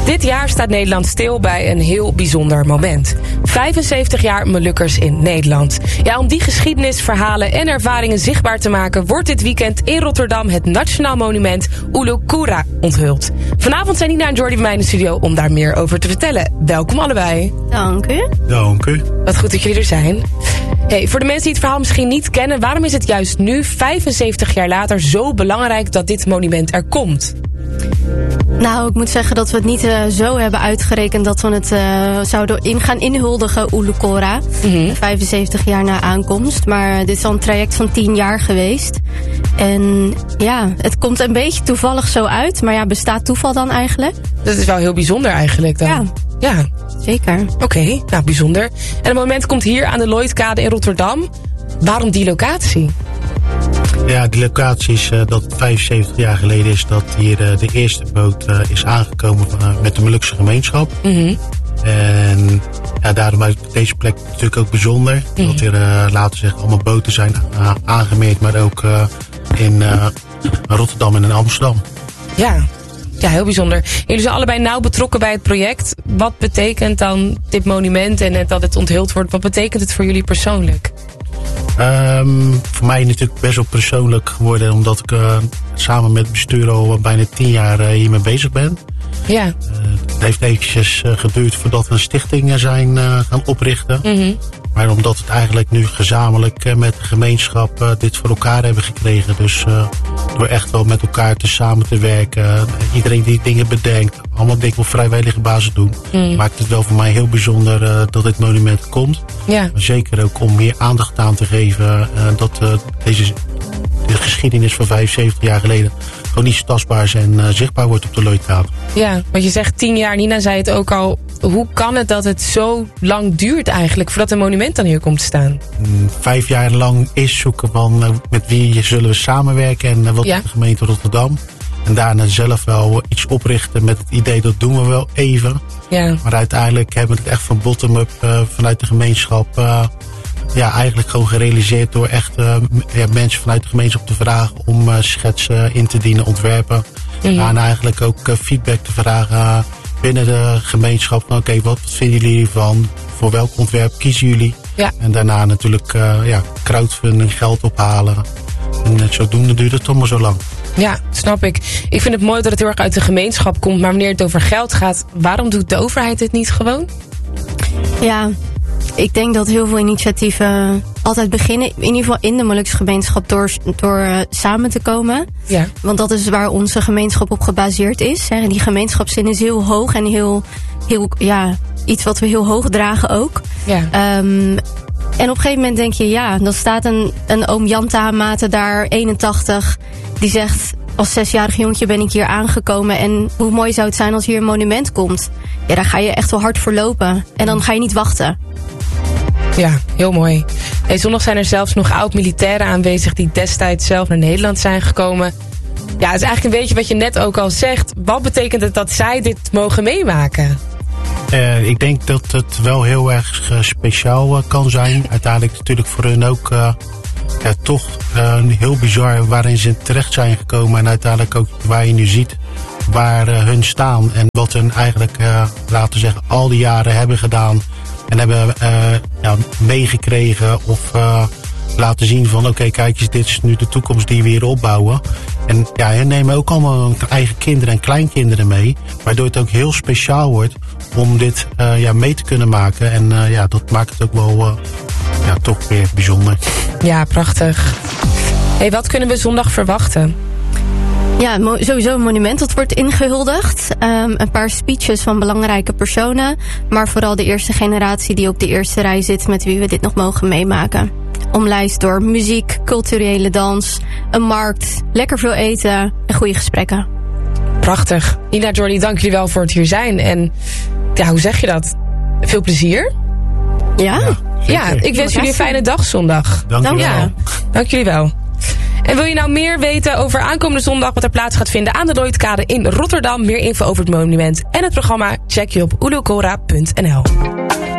Dit jaar staat Nederland stil bij een heel bijzonder moment. 75 jaar Molukkers in Nederland. Ja, om die geschiedenis, verhalen en ervaringen zichtbaar te maken, wordt dit weekend in Rotterdam het Nationaal Monument Ulu Cura onthuld. Vanavond zijn Nina en Jordi bij mij in de studio om daar meer over te vertellen. Welkom allebei. Dank u. Dank u. Wat goed dat jullie er zijn. Hey, voor de mensen die het verhaal misschien niet kennen, waarom is het juist nu, 75 jaar later, zo belangrijk dat dit monument er komt? Nou, ik moet zeggen dat we het niet zo hebben uitgerekend dat we het zouden gaan inhuldigen, Ulu Cura. 75 jaar na aankomst. Maar dit is al een traject van 10 jaar geweest. En ja, het komt een beetje toevallig zo uit. Maar ja, bestaat toeval dan eigenlijk? Dat is wel heel bijzonder eigenlijk dan. Ja. Zeker. Oké, nou bijzonder. En het moment komt hier aan de Lloydkade in Rotterdam. Waarom die locatie? Ja, die locatie is dat 75 jaar geleden is dat hier de eerste boot is aangekomen met de Molukse gemeenschap. En ja, daarom is deze plek natuurlijk ook bijzonder. Dat er laten zeggen allemaal boten zijn aangemeerd, maar ook in Rotterdam en in Amsterdam. Ja, heel bijzonder. Jullie zijn allebei nauw betrokken bij het project. Wat betekent dan dit monument en dat het onthuld wordt? Wat betekent het voor jullie persoonlijk? Voor mij natuurlijk best wel persoonlijk geworden, omdat ik samen met het bestuur al bijna 10 jaar hiermee bezig ben. Ja. Het heeft eventjes geduurd voordat we een stichting zijn gaan oprichten. Maar omdat het eigenlijk nu gezamenlijk met de gemeenschap dit voor elkaar hebben gekregen. Dus door echt wel met elkaar samen te werken. Iedereen die dingen bedenkt. Allemaal dingen op vrijwillige basis doen. Maakt het wel voor mij heel bijzonder dat dit monument komt. Ja. Maar zeker ook om meer aandacht aan te geven. Dat de geschiedenis van 75 jaar geleden gewoon niet tastbaar en zichtbaar wordt op de Lloydkade. Ja, want je zegt 10 jaar, Nina zei het ook al. Hoe kan het dat het zo lang duurt eigenlijk voordat een monument dan hier komt te staan? 5 jaar lang is zoeken van met wie zullen we samenwerken en wat de gemeente Rotterdam. En daarna zelf wel iets oprichten met het idee dat doen we wel even. Ja. Maar uiteindelijk hebben we het echt van bottom-up vanuit de gemeenschap eigenlijk gewoon gerealiseerd door echt mensen vanuit de gemeenschap te vragen om schetsen in te dienen, ontwerpen. En eigenlijk ook feedback te vragen binnen de gemeenschap. Van oké, wat vinden jullie hiervan? Voor welk ontwerp kiezen jullie? Ja. En daarna natuurlijk crowdfunding, geld ophalen. En zodoende duurt het toch maar zo lang. Ja, snap ik. Ik vind het mooi dat het heel erg uit de gemeenschap komt. Maar wanneer het over geld gaat, waarom doet de overheid dit niet gewoon? Ja, ik denk dat heel veel initiatieven altijd beginnen, in ieder geval in de Molukse gemeenschap, door samen te komen. Ja. Want dat is waar onze gemeenschap op gebaseerd is. Hè. Die gemeenschapszin is heel hoog en heel iets wat we heel hoog dragen ook. Ja. En op een gegeven moment denk je, dan staat een oom Jan Tahamate daar, 81, die zegt, als 6-jarig jongetje ben ik hier aangekomen en hoe mooi zou het zijn als hier een monument komt. Ja, daar ga je echt wel hard voor lopen. En dan ga je niet wachten. Ja, heel mooi. Hey, zondag zijn er zelfs nog oud-militairen aanwezig die destijds zelf naar Nederland zijn gekomen. Ja, het is eigenlijk een beetje wat je net ook al zegt. Wat betekent het dat zij dit mogen meemaken? Ik denk dat het wel heel erg speciaal kan zijn. Uiteindelijk natuurlijk voor hun ook toch heel bizar waarin ze terecht zijn gekomen. En uiteindelijk ook waar je nu ziet waar hun staan. En wat hun eigenlijk, laten we zeggen, al die jaren hebben gedaan. En hebben meegekregen of laten zien van oké, kijk eens, dit is nu de toekomst die we hier opbouwen. En ja, hen nemen ook allemaal hun eigen kinderen en kleinkinderen mee. Waardoor het ook heel speciaal wordt om dit mee te kunnen maken. En dat maakt het ook wel toch weer bijzonder. Ja, prachtig. Hey, wat kunnen we zondag verwachten? Ja, sowieso een monument dat wordt ingehuldigd. Een paar speeches van belangrijke personen. Maar vooral de eerste generatie die op de eerste rij zit met wie we dit nog mogen meemaken. Omlijst door muziek, culturele dans, een markt, lekker veel eten en goede gesprekken. Prachtig. Nina, Jordi, dank jullie wel voor het hier zijn. En ja, hoe zeg je dat? Veel plezier. Ja, ik wens jullie een fijne dag zondag. Dank jullie wel. Dank jullie wel. En wil je nou meer weten over aankomende zondag wat er plaats gaat vinden aan de Lloydkade in Rotterdam? Meer info over het monument en het programma check je op ulucora.nl.